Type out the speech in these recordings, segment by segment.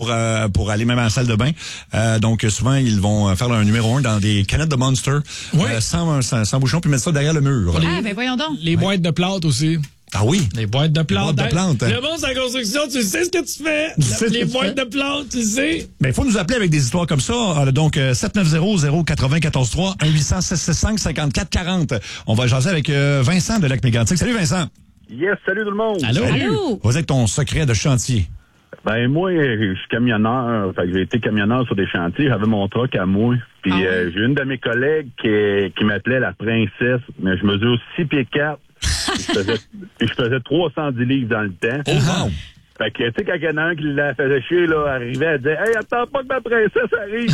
pour aller même à la salle de bain. Donc souvent ils vont faire un numéro 1 dans des canettes de Monster, sans bouchon, puis mettre ça derrière le mur. Ben voyons donc. Les boîtes de plantes aussi. Ah oui? Les boîtes de plantes. Le monde, c'est la construction, tu sais ce que tu fais. Les boîtes de plantes, tu sais. Ben, il faut nous appeler avec des histoires comme ça. Donc, 790-094-3, 1-800-665-5440. On va jaser avec Vincent de Lac-Mégantic. Salut, Vincent. Yes, salut tout le monde. Allô? Vas-y avec ton secret de chantier. Ben, moi, je suis camionneur. Fait que j'ai été camionneur sur des chantiers. J'avais mon truck à moi. Puis, j'ai une de mes collègues qui m'appelait la princesse. Mais je mesure 6 pieds 4. Je faisais 310 livres dans le temps. Oh, wow. Fait que, tu sais, quand il y en a un qui la faisait chier, là, arrivait, elle disait, hey, attends pas que ma princesse arrive.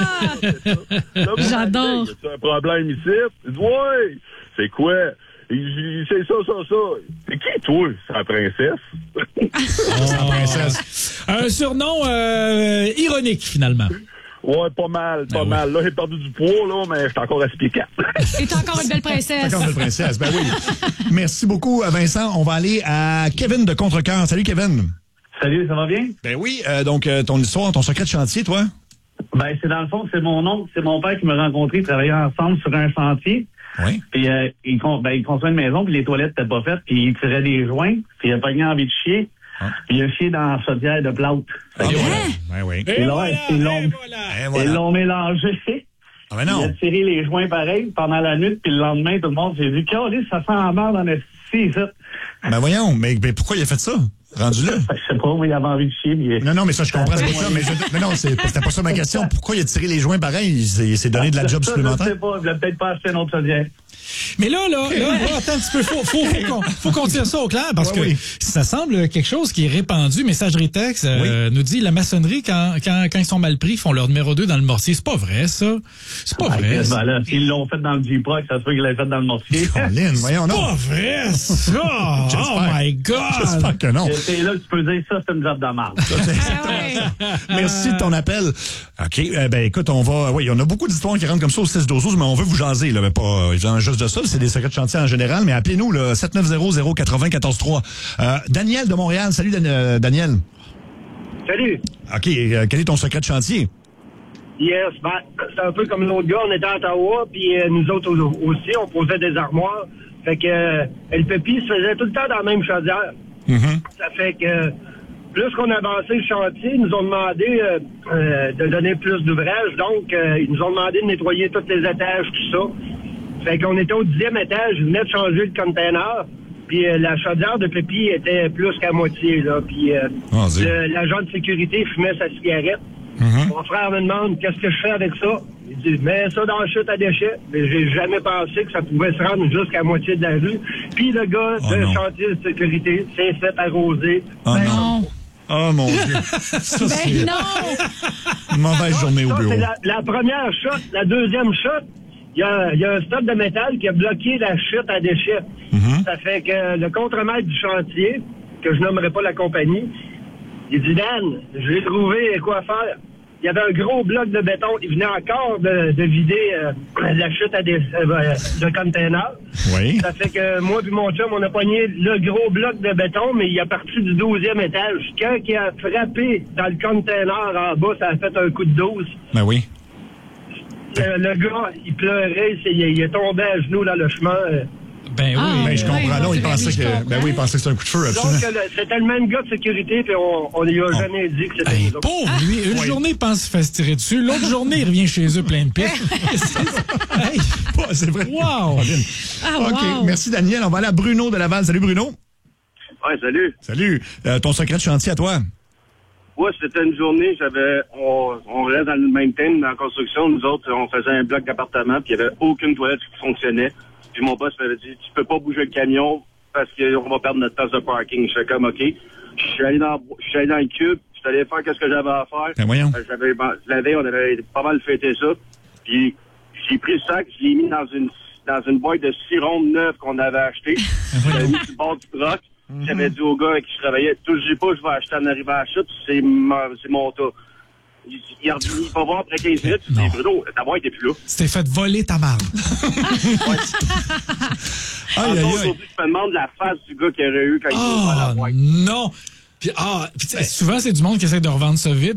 J'adore. C'est un problème ici. Il dit, ouais. C'est quoi? C'est ça. C'est qui, toi? C'est la princesse. C'est la princesse. Un surnom ironique, finalement. Ouais, pas mal. Là, j'ai perdu du poids, là, mais je suis encore à 6 pieds 4. Et t'es encore une belle princesse. Ben oui. Merci beaucoup, Vincent. On va aller à Kevin de Contrecoeur. Salut, Kevin. Salut, ça va bien? Ben oui. Donc, ton histoire, ton secret de chantier, toi? Ben, c'est dans le fond, c'est mon oncle, c'est mon père qui m'a rencontré, travaillait ensemble sur un chantier. Oui. Puis, il construisait une maison, puis les toilettes étaient pas faites, puis il tirait des joints, puis il a pogné envie de chier. Puis il a chié dans la chaudière de plâtre. Oui. Et là, ils l'ont mélangé. Ah, mais non. Il a tiré les joints pareil pendant la nuit, puis le lendemain, tout le monde s'est dit, ça sent la merde dans le ça. Ben voyons, mais pourquoi il a fait ça? Rendu là? Je sais pas, il avait envie de chier. Mais... Non, mais ça, je comprends, c'est pas ça. Mais non, c'était pas ça ma question. Pourquoi il a tiré les joints pareil? Il s'est donné de la job supplémentaire? Je sais pas, il a peut-être pas acheté une autre chaudière. Mais là, attends un petit peu. Faut qu'on tire ça au clair parce que ça semble quelque chose qui est répandu. Messagerie texte nous dit la maçonnerie, quand ils sont mal pris, ils font leur numéro 2 dans le mortier. C'est pas vrai, ça. C'est pas vrai. Là, ils l'ont fait dans le J-Proc, ça se peut qu'ils l'aient fait dans le mortier. Voyons, non. C'est pas vrai, ça. Oh my God. J'espère que non. C'est là que tu peux dire ça, c'est une job de merde. Merci de ton appel. OK. Ben, écoute, on a beaucoup d'histoires qui rentrent comme ça au 6-12-12, mais on veut vous jaser, là, mais pas évidemment juste de ça. C'est des secrets de chantier en général, mais appelez-nous, là, 790-094-3. Daniel de Montréal. Salut, Daniel. Salut. OK. Quel est ton secret de chantier? Yes, c'est un peu comme l'autre gars. On était à Ottawa, puis nous autres aussi, on posait des armoires. Fait que le pépi se faisait tout le temps dans la même chaudière. Mm-hmm. Ça fait que plus qu'on avançait le chantier, ils nous ont demandé de donner plus d'ouvrage. Donc, ils nous ont demandé de nettoyer tous les étages, tout ça. Fait qu'on était au 10e étage, ils venaient de changer le container. Puis la chaudière de pépi était plus qu'à moitié, là. Puis l'agent de sécurité fumait sa cigarette. Mm-hmm. Mon frère me demande qu'est-ce que je fais avec ça. Il dit, mets ça dans la chute à déchets. Mais j'ai jamais pensé que ça pouvait se rendre jusqu'à moitié de la rue. Puis le gars de chantier de sécurité s'est fait arroser. Non. Oh mon Dieu. Ça, c'est non. une mauvaise journée au bureau. C'est la première shot. La deuxième shot, il y a un stock de métal qui a bloqué la chute à déchets. Mm-hmm. Ça fait que le contremaître du chantier, que je nommerai pas la compagnie, il dit, Dan, j'ai trouvé quoi faire. Il y avait un gros bloc de béton. Il venait encore de vider la chute à de container. Oui. Ça fait que moi et mon chum, on a pogné le gros bloc de béton, mais il a parti du 12e étage. Quand il a frappé dans le container en bas, ça a fait un coup de 12. Ben oui. Le gars, il pleurait, il est tombé à genoux dans le chemin. Ben oui. Ben, je comprends. Non, il pensait que il pensait que c'était un coup de feu, absolument. Donc, c'était le même gars de sécurité, puis on lui a jamais dit que c'était Hey, nous autres. pauvre lui, une journée, il pense qu'il fait se tirer dessus. L'autre journée, il revient chez eux plein de pisse. Hey, C'est vrai. wow! OK. Merci, Daniel. On va aller à Bruno de Laval. Salut, Bruno. Ouais, salut. Salut. Ton secret de chantier à toi? Ouais, c'était une journée, on reste dans le même thème, dans la construction. Nous autres, on faisait un bloc d'appartement, puis il n'y avait aucune toilette qui fonctionnait. Puis mon boss m'avait dit, tu peux pas bouger le camion parce qu'on va perdre notre place de parking. Je fais comme, OK. Je suis allé dans le cube, je suis allé faire ce que j'avais à faire. Ben voyons. La veille, on avait pas mal fêté ça. Puis j'ai pris le sac, je l'ai mis dans une boîte de 6 rondes neuves qu'on avait acheté. J'avais mis sur le bord du troc. J'avais dit au gars avec qui je travaillais, touchez pas, je vais acheter en arrivant à la chute, c'est mon tas. Il va voir après 15 minutes, il dit, Bruno, ta boîte est plus là. C'était fait voler ta marde. Aïe, Aujourd'hui, je me demande la face du gars qu'il aurait eu quand il ouvre la boîte. Non! Puis, souvent, c'est du monde qui essaie de revendre ça vite.